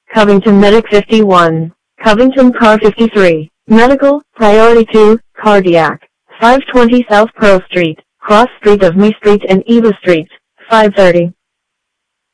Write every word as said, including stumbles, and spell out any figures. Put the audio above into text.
Covington Medic fifty-one, Covington Car fifty-three, Medical, Priority two, Cardiac, five twenty South Pearl Street, Cross Street of Me Street and Eva Street, five thirty.